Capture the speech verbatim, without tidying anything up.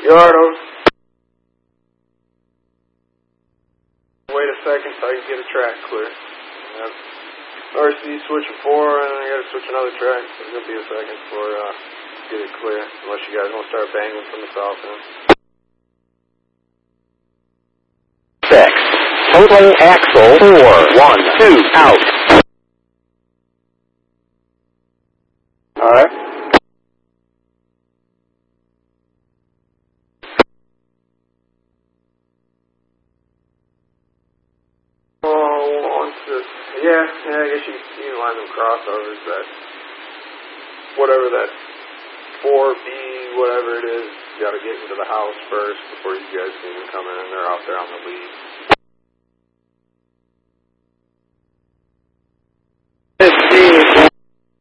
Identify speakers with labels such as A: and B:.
A: Yardo. Wait a second so I can get a track clear. Yep. R C switching four, and I gotta switch another track, so it's gonna be a second before uh, get it clear, unless you guys want to start banging from the south end.
B: Six. Total axle four. One, two, out.
A: Alright. Oh, on to, yeah, yeah, I guess you, you can line them crossovers, that, whatever that four B, whatever it is, you gotta get into the house first before you guys can even come in, and they're out there on the lead.